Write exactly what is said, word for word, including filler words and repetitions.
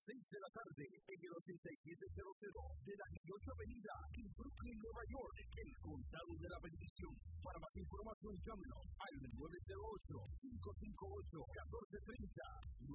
seis de la tarde en el ochenta y siete cero cero de la dieciocho Avenida en Brooklyn, Nueva York, el Condado de la Bendición. Para más información, llámenos al nueve cero ocho, cinco cinco ocho, uno cuatro tres cero.